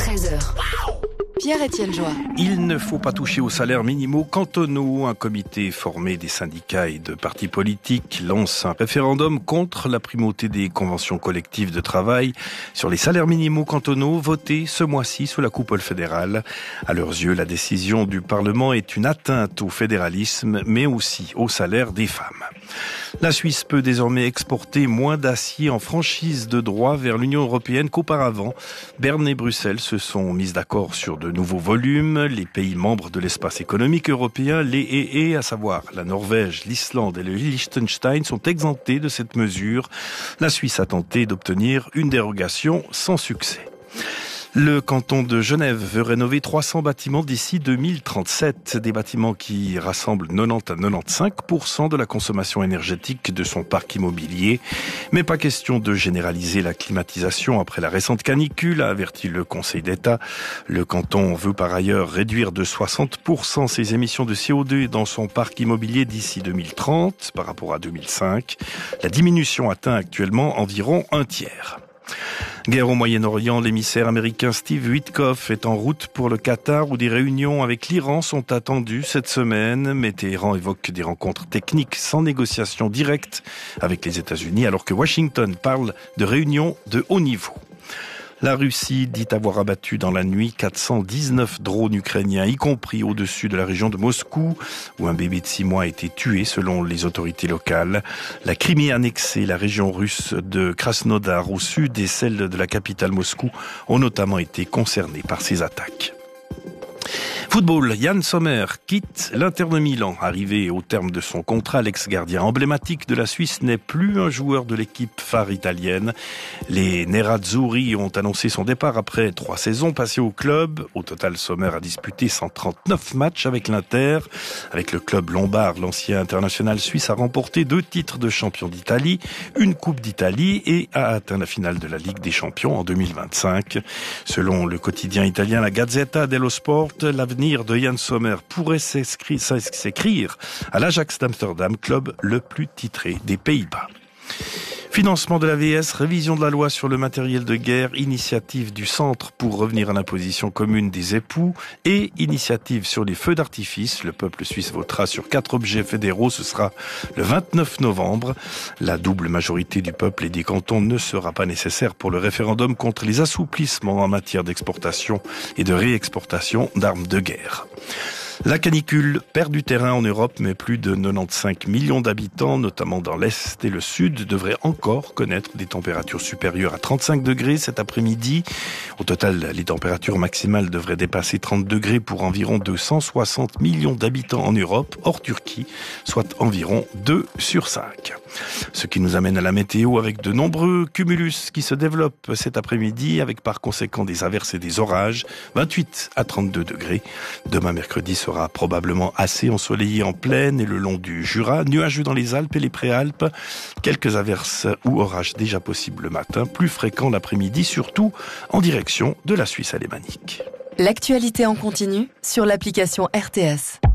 13h. Pierre-Étienne Joie. Il ne faut pas toucher aux salaires minimaux cantonaux. Un comité formé des syndicats et de partis politiques lance un référendum contre la primauté des conventions collectives de travail sur les salaires minimaux cantonaux votés ce mois-ci sous la coupole fédérale. À leurs yeux, la décision du Parlement est une atteinte au fédéralisme, mais aussi au salaire des femmes. La Suisse peut désormais exporter moins d'acier en franchise de droit vers l'Union européenne qu'auparavant. Berne et Bruxelles se sont mises d'accord sur de nouveaux volumes. Les pays membres de l'espace économique européen, les EE, à savoir la Norvège, l'Islande et le Liechtenstein, sont exemptés de cette mesure. La Suisse a tenté d'obtenir une dérogation sans succès. Le canton de Genève veut rénover 300 bâtiments d'ici 2037. Des bâtiments qui rassemblent 90 à 95% de la consommation énergétique de son parc immobilier. Mais pas question de généraliser la climatisation après la récente canicule, a averti le Conseil d'État. Le canton veut par ailleurs réduire de 60% ses émissions de CO2 dans son parc immobilier d'ici 2030 par rapport à 2005. La diminution atteint actuellement environ un tiers. Guerre au Moyen-Orient, l'émissaire américain Steve Witkoff est en route pour le Qatar où des réunions avec l'Iran sont attendues cette semaine. Mais Téhéran évoque des rencontres techniques sans négociation directe avec les États-Unis alors que Washington parle de réunions de haut niveau. La Russie dit avoir abattu dans la nuit 419 drones ukrainiens, y compris au-dessus de la région de Moscou, où un bébé de 6 mois a été tué selon les autorités locales. La Crimée annexée, la région russe de Krasnodar au sud et celle de la capitale Moscou ont notamment été concernées par ces attaques. Football, Yann Sommer quitte l'Inter de Milan. Arrivé au terme de son contrat, l'ex-gardien emblématique de la Suisse n'est plus un joueur de l'équipe phare italienne. Les Nerazzurri ont annoncé son départ après 3 saisons passées au club. Au total, Sommer a disputé 139 matchs avec l'Inter. Avec le club lombard, l'ancien international suisse a remporté 2 titres de champion d'Italie, une Coupe d'Italie et a atteint la finale de la Ligue des Champions en 2025. Selon le quotidien italien La Gazzetta dello Sport, l'avenir de Yann Sommer pourrait s'écrire à l'Ajax d'Amsterdam, club le plus titré des Pays-Bas. Financement de l'AVS, révision de la loi sur le matériel de guerre, initiative du Centre pour revenir à l'imposition commune des époux et initiative sur les feux d'artifice. Le peuple suisse votera sur 4 objets fédéraux. Ce sera le 29 novembre. La double majorité du peuple et des cantons ne sera pas nécessaire pour le référendum contre les assouplissements en matière d'exportation et de réexportation d'armes de guerre. La canicule perd du terrain en Europe, mais plus de 95 millions d'habitants, notamment dans l'Est et le Sud, devraient encore connaître des températures supérieures à 35 degrés cet après-midi. Au total, les températures maximales devraient dépasser 30 degrés pour environ 260 millions d'habitants en Europe, hors Turquie, soit environ 2 sur 5. Ce qui nous amène à la météo avec de nombreux cumulus qui se développent cet après-midi, avec par conséquent des averses et des orages, 28 à 32 degrés. Demain mercredi sera probablement assez ensoleillé en plaine et le long du Jura, nuageux dans les Alpes et les Préalpes. Quelques averses ou orages déjà possibles le matin, plus fréquents l'après-midi, surtout en direction de la Suisse alémanique. L'actualité en continu sur l'application RTS.